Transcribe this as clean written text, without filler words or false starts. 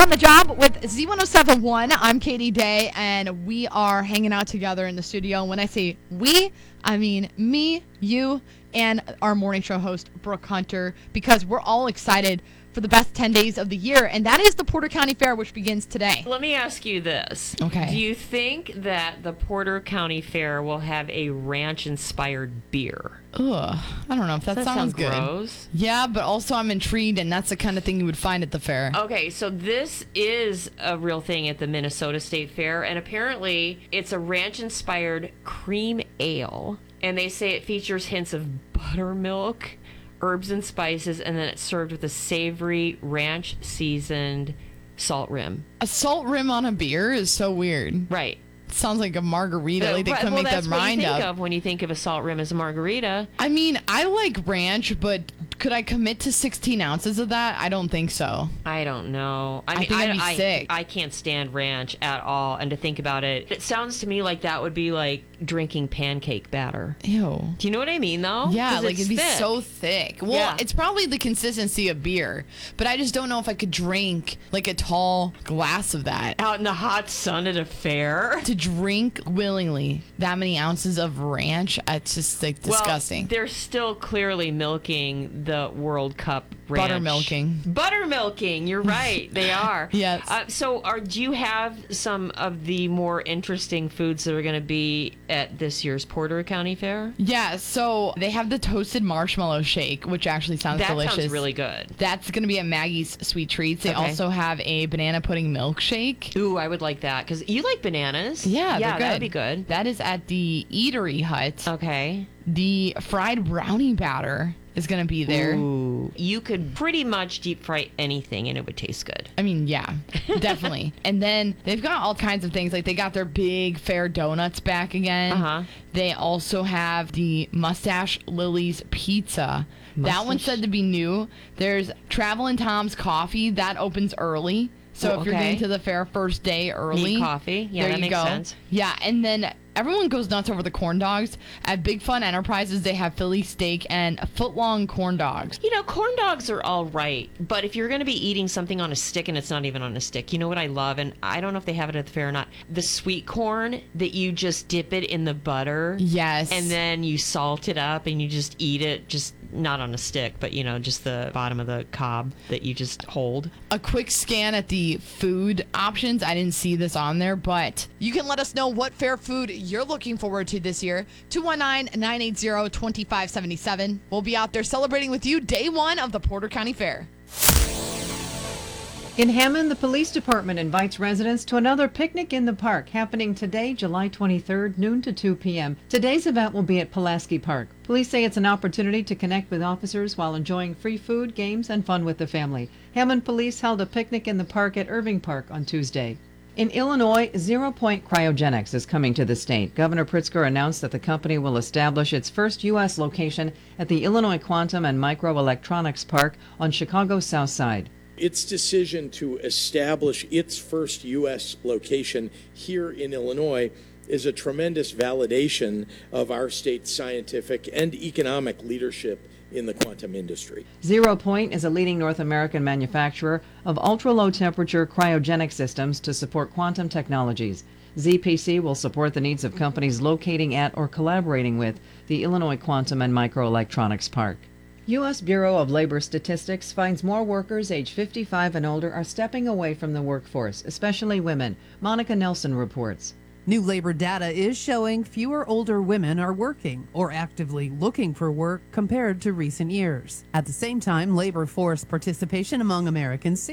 on the job with Z1071. I'm Katie Day, and we are hanging out together in the studio. And when I say we, I mean me, you, and our morning show host, Brooke Hunter, because we're all excited for the best 10 days of the year, and that is the Porter County Fair, which begins today. Let me ask you this. Okay. Do you think that the Porter County Fair will have a ranch-inspired beer? Ugh, I don't know if that sounds good. Gross. Yeah, but also I'm intrigued, and that's the kind of thing you would find at the fair. Okay, so this is a real thing at the Minnesota State Fair, and apparently it's a ranch-inspired cream ale, and they say it features hints of buttermilk, herbs and spices, and then it's served with a savory ranch-seasoned salt rim. A salt rim on a beer is so weird. Right. Sounds like a margarita. Like they couldn't make that mind up. That's what you think of when you think of a salt rim as a margarita. I mean, I like ranch, but could I commit to 16 ounces of that? I don't think so. I don't know. I think I'd be sick. I can't stand ranch at all. And to think about it, it sounds to me like that would be like drinking pancake batter. Ew. Do you know what I mean, though? Yeah, like it'd be so thick. Well, yeah. It's probably the consistency of beer, but I just don't know if I could drink like a tall glass of that. Out in the hot sun at a fair? To drink willingly that many ounces of ranch, it's just like disgusting. Well, they're still clearly milking the World Cup ranch. Buttermilking, you're right. They are. Yes. Do you have some of the more interesting foods that are going to be at this year's Porter County Fair? Yeah, so they have the toasted marshmallow shake, which actually sounds delicious. That sounds really good. That's going to be at Maggie's Sweet Treats. They also have a banana pudding milkshake. Ooh, I would like that, because you like bananas. Yeah, they're good. That would be good. That is at the Eatery Hut. Okay. The fried brownie batter is going to be there. Ooh. You could pretty much deep fry anything and it would taste good. I mean, yeah, definitely. And then they've got all kinds of things. Like they got their big fair donuts back again. Uh-huh. They also have the Mustache Lily's Pizza. That one's said to be new. There's Travelin' Tom's Coffee. That opens early. So if you're getting to the fair first day early. Neat coffee. Yeah, that makes sense. Yeah, and then everyone goes nuts over the corn dogs. At Big Fun Enterprises, they have Philly steak and footlong corn dogs. You know, corn dogs are all right, but if you're going to be eating something on a stick and it's not even on a stick, you know what I love? And I don't know if they have it at the fair or not. The sweet corn that you just dip it in the butter. Yes. And then you salt it up and you just eat it, just not on a stick, but, you know, just the bottom of the cob that you just hold. A quick scan at the food options. I didn't see this on there, but you can let us know what fair food you're looking forward to this year. 219-980-2577. We'll be out there celebrating with you day one of the Porter County Fair. In Hammond, the police department invites residents to another picnic in the park happening today, July 23rd, noon to 2 p.m. Today's event will be at Pulaski Park. Police say it's an opportunity to connect with officers while enjoying free food, games, and fun with the family. Hammond Police held a picnic in the park at Irving Park on Tuesday. In Illinois, Zero Point Cryogenics is coming to the state. Governor Pritzker announced that the company will establish its first U.S. location at the Illinois Quantum and Microelectronics Park on Chicago's South Side. Its decision to establish its first U.S. location here in Illinois is a tremendous validation of our state's scientific and economic leadership in the quantum industry. Zero Point is a leading North American manufacturer of ultra-low temperature cryogenic systems to support quantum technologies. ZPC will support the needs of companies locating at or collaborating with the Illinois Quantum and Microelectronics Park. U.S. Bureau of Labor Statistics finds more workers age 55 and older are stepping away from the workforce, especially women. Monica Nelson reports. New labor data is showing fewer older women are working or actively looking for work compared to recent years. At the same time, labor force participation among Americans